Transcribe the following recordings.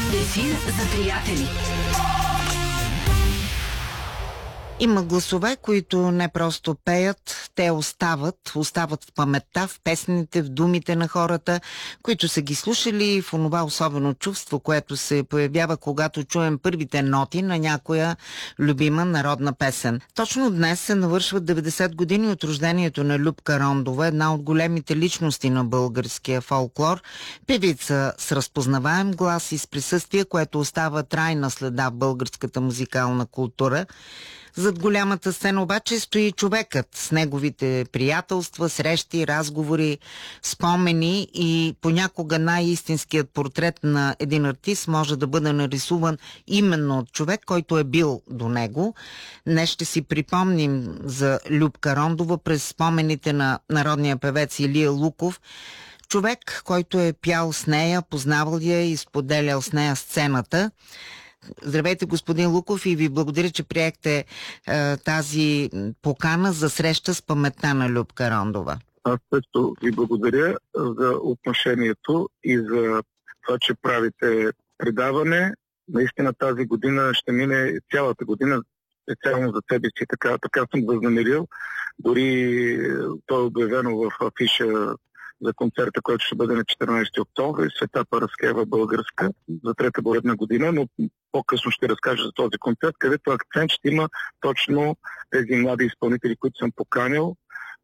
Ефир за приятели. Има гласове, които не просто пеят, те остават в паметта, в песните, в думите на хората, които са ги слушали, в онова особено чувство, което се появява, когато чуем първите ноти на някоя любима народна песен. Точно днес се навършват 90 години от рождението на Любка Рондова, една от големите личности на българския фолклор, певица с разпознаваем глас и с присъствие, което остава трайна следа в българската музикална култура. Зад голямата сцена обаче стои човекът с неговите приятелства, срещи, разговори, спомени и понякога най-истинският портрет на един артист може да бъде нарисуван именно от човек, който е бил до него. Днес ще си припомним за Любка Рондова през спомените на народния певец Илия Луков, човек, който е пял с нея, познавал я и споделял с нея сцената. Здравейте, господин Луков, и ви благодаря, че приехте тази покана за среща с паметта на Любка Рондова. Аз също ви благодаря за отношението и за това, че правите предаване. Наистина тази година ще мине цялата година специално за себе си. Така съм възнамерил. Дори то е обявено в афиша за концерта, който ще бъде на 14 октомври, Света Параскева българска, за трета поредна година, но по-късно ще разкажа за този концерт, където акцент ще има точно тези млади изпълнители, които съм поканил,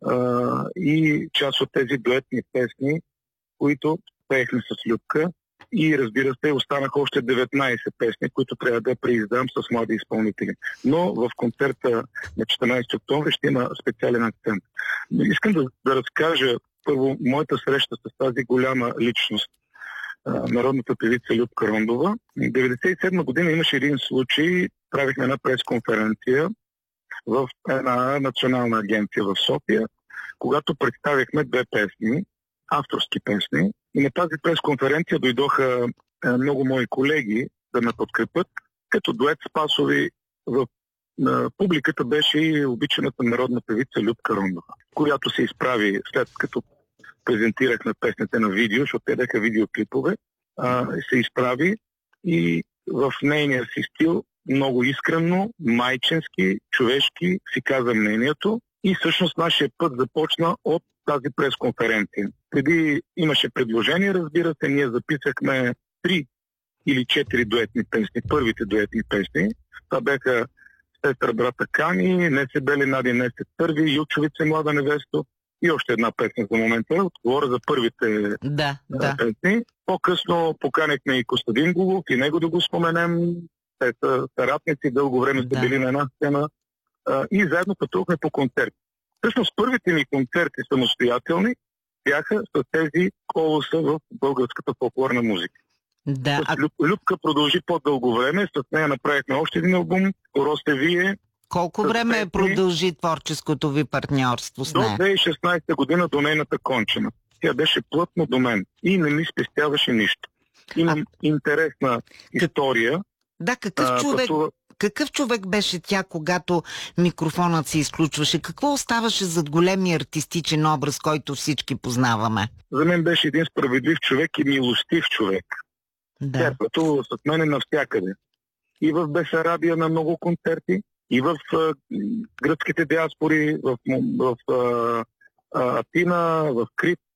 и част от тези дуетни песни, които пеехме с Любка. И разбира се, останаха още 19 песни, които трябва да преиздам с млади изпълнители. Но в концерта на 14 октомври ще има специален акцент. Искам да разкажа първо моята среща с тази голяма личност, народната певица Любка Рондова. В 1997 година имаше един случай, правихме една пресконференция в една национална агенция в София, когато представихме две песни, авторски песни. И на тази пресконференция дойдоха много мои колеги да ме подкрепят, като дует Спасови. В публиката беше и обичаната народна певица Любка Рондова, която се изправи след като презентирахме песните на видео, защото те бяха видеоклипове, се изправи и в нейния си стил много искрено, майчински, човешки си каза мнението и всъщност нашия път започна от тази пресконференция. Преди имаше предложение, разбира се, ние записахме 3 или 4 дуетни песни, първите дуетни песни. Това бяха Сестра брата Кани, Не се бели Нади, не се първи, Юлчовице млада невесто и още една песня за момента. Говоря за първите песни. По-късно поканихме и Костадин Голов и него да го споменем. Те са съратници, дълго време са били на една сцена и заедно пътувахме по концерти. Всъщност първите ми концерти самостоятелни бяха с тези колоса в българската фолклорна музика. Любка продължи по-дълго време, с нея направихме още един албум, Росте Вие. Колко време продължи творческото ви партньорство с нея? До 2016 година до нейната кончина. Тя беше плътно до мен и не ми спестяваше нищо. Имам интересна история. Да, какъв човек беше тя, когато микрофонът се изключваше? Какво оставаше зад големия артистичен образ, който всички познаваме? За мен беше един справедлив човек и милостив човек. Тя пътувала с мене навсякъде. И в Бесарабия на много концерти, и в гръцките диаспори, в Атина, в Крит,